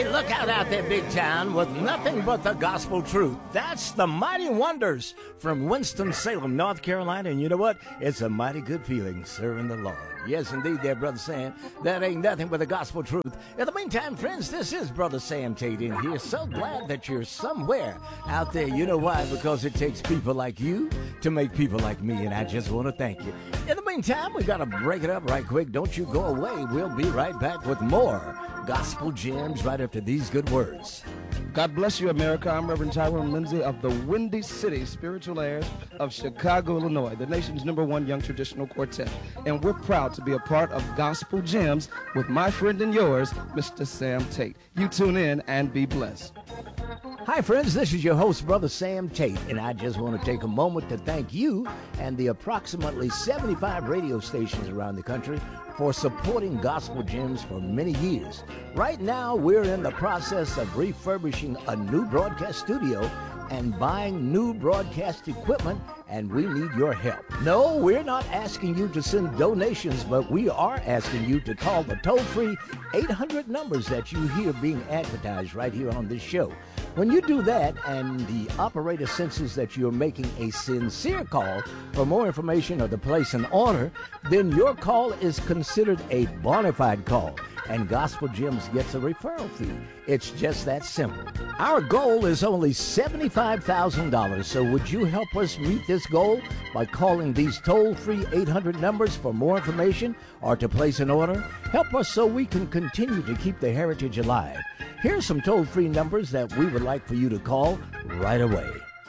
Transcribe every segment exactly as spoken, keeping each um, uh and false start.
Hey, look out out there, big town, with nothing but the gospel truth. That's the Mighty Wonders from Winston-Salem, North Carolina. And you know what? It's a mighty good feeling serving the Lord. Yes, indeed, there, Brother Sam. That ain't nothing but the gospel truth. In the meantime, friends, this is Brother Sam Tate in here. So glad that you're somewhere out there. You know why? Because it takes people like you to make people like me, and I just want to thank you. In the meantime, we got to break it up right quick. Don't you go away. We'll be right back with more gospel gems right after these good words. God bless you, America. I'm Reverend Tyrone Lindsay of the Windy City Spiritual Heirs of Chicago, Illinois, the nation's number one young traditional quartet. And we're proud to be a part of Gospel Gems with my friend and yours, Mister Sam Tate. You tune in and be blessed. Hi, friends. This is your host, Brother Sam Tate, and I just want to take a moment to thank you and the approximately seventy-five radio stations around the country for supporting Gospel Gems for many years. Right now, we're in the process of refurbishing a new broadcast studio and buying new broadcast equipment, and we need your help. No, we're not asking you to send donations, but we are asking you to call the toll-free eight hundred numbers that you hear being advertised right here on this show. When you do that and the operator senses that you're making a sincere call for more information or to place an order, then your call is considered a bona fide call, and Gospel Gems gets a referral fee. It's just that simple. Our goal is only seventy-five thousand dollars, so would you help us meet this goal by calling these toll-free eight hundred numbers for more information or to place an order? Help us so we can continue to keep the heritage alive. Here's some toll-free numbers that we would like for you to call right away.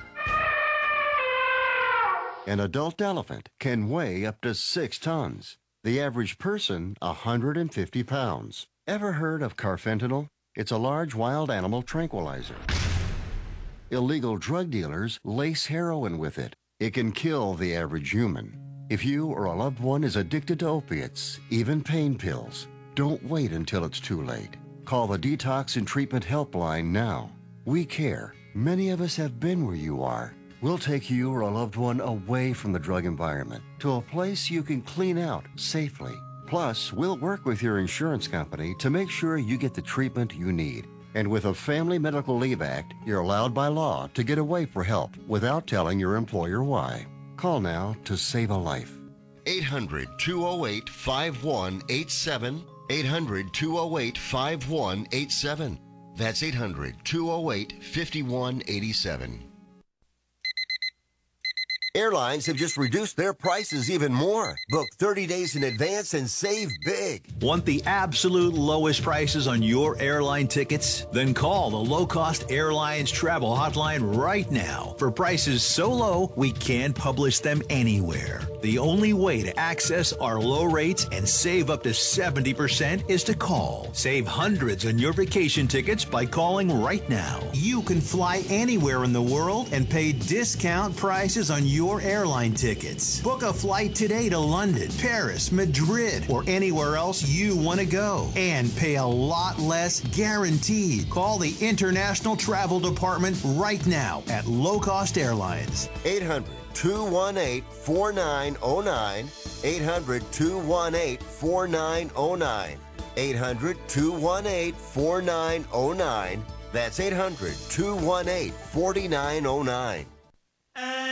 An adult elephant can weigh up to six tons. The average person, one hundred fifty pounds. Ever heard of carfentanil? It's a large wild animal tranquilizer. Illegal drug dealers lace heroin with it. It can kill the average human. If you or a loved one is addicted to opiates, even pain pills, don't wait until it's too late. Call the Detox and Treatment Helpline now. We care. Many of us have been where you are. We'll take you or a loved one away from the drug environment to a place you can clean out safely. Plus, we'll work with your insurance company to make sure you get the treatment you need. And with a Family Medical Leave Act, you're allowed by law to get away for help without telling your employer why. Call now to save a life. eight hundred, two oh eight, five one eight seven. eight hundred, two oh eight, five one eight seven. That's eight hundred, two oh eight, five one eight seven. Airlines have just reduced their prices even more. Book thirty days in advance and save big. Want the absolute lowest prices on your airline tickets? Then call the Low Cost Airlines Travel Hotline right now. For prices so low, we can't publish them anywhere. The only way to access our low rates and save up to seventy percent is to call. Save hundreds on your vacation tickets by calling right now. You can fly anywhere in the world and pay discount prices on your Your airline tickets. Book a flight today to London, Paris, Madrid, or anywhere else you want to go and pay a lot less guaranteed. Call the International Travel Department right now at Low Cost Airlines. eight hundred, two one eight, four nine zero nine. eight hundred, two one eight, four nine zero nine. eight hundred, two one eight, four nine zero nine. That's eight hundred, two one eight, four nine zero nine.